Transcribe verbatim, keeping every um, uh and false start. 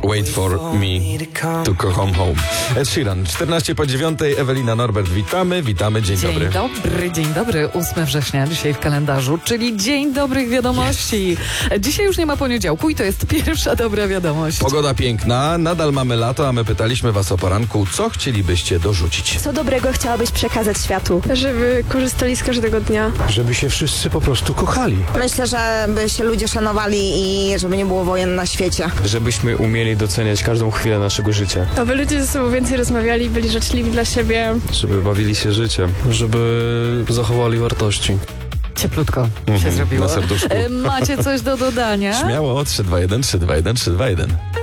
Wait for me to come home. Ed Sheeran, czternaście po dziewiątej, Ewelina, Norbert, witamy, witamy, dzień, dzień dobry. Dzień dobry, dzień dobry, ósmego września dzisiaj w kalendarzu, czyli dzień dobrych wiadomości. Yes. Dzisiaj już nie ma poniedziałku i to jest pierwsza dobra wiadomość. Pogoda piękna, nadal mamy lato, a my pytaliśmy was o poranku, co chcielibyście dorzucić? Co dobrego chciałabyś przekazać światu? Żeby korzystali z każdego dnia. Żeby się wszyscy po prostu kochali. Myślę, żeby się ludzie szanowali i żeby nie było wojen na świecie. Żebyśmy umieli doceniać każdą chwilę naszego życia. Aby ludzie ze sobą więcej rozmawiali, byli życzliwi dla siebie. Żeby bawili się życiem. Żeby zachowali wartości. Cieplutko Mhm, się zrobiło. na serduszku. Macie coś do dodania? Śmiało, trzy dwa jeden, trzy dwa jeden, trzy dwa jeden.